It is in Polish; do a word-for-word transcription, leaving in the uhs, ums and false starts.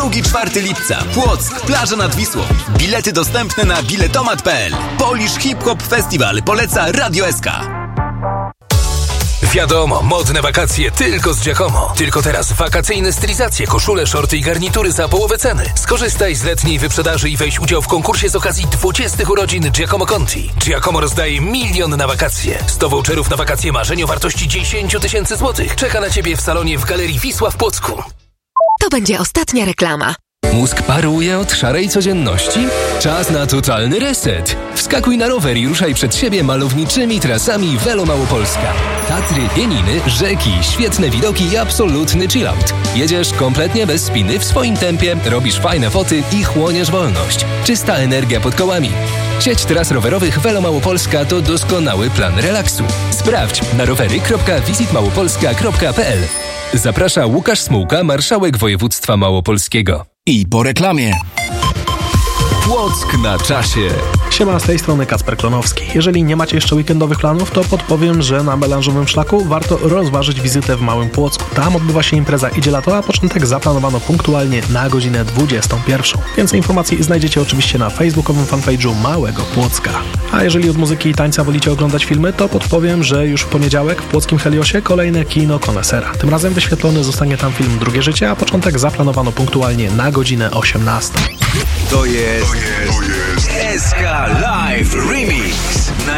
drugiego do czwartego lipca. Płock, plaża nad Wisłą. Bilety dostępne na biletomat kropka p l. Polish Hip Hop Festival poleca Radio S K. Wiadomo, modne wakacje tylko z Giacomo. Tylko teraz wakacyjne stylizacje, koszule, shorty i garnitury za połowę ceny. Skorzystaj z letniej wyprzedaży i weź udział w konkursie z okazji dwudziestych urodzin Giacomo Conti. Giacomo rozdaje milion na wakacje. sto voucherów na wakacje marzeń o wartości dziesięć tysięcy złotych. Czeka na Ciebie w salonie w Galerii Wisła w Płocku. To będzie ostatnia reklama. Mózg paruje od szarej codzienności? Czas na totalny reset. Wskakuj na rower i ruszaj przed siebie malowniczymi trasami Velo Małopolska. Tatry, pieniny, rzeki, świetne widoki i absolutny chillout. Jedziesz kompletnie bez spiny w swoim tempie, robisz fajne foty i chłoniesz wolność. Czysta energia pod kołami. Sieć tras rowerowych Velo Małopolska to doskonały plan relaksu. Sprawdź na rowery kropka visit małopolska kropka p l. Zaprasza Łukasz Smułka, marszałek województwa małopolskiego. I po reklamie. Płock na czasie. Siema, z tej strony Kacper Klonowski. Jeżeli nie macie jeszcze weekendowych planów, to podpowiem, że na melanżowym szlaku warto rozważyć wizytę w Małym Płocku. Tam odbywa się impreza Idzie Lato, a początek zaplanowano punktualnie na godzinę dwudziestą pierwszą. Więcej informacji znajdziecie oczywiście na facebookowym fanpage'u Małego Płocka. A jeżeli od muzyki i tańca wolicie oglądać filmy, to podpowiem, że już w poniedziałek w płockim Heliosie kolejne kino Konesera. Tym razem wyświetlony zostanie tam film Drugie życie, a początek zaplanowano punktualnie na godzinę osiemnastą. To jest, to jest S K Live Remix.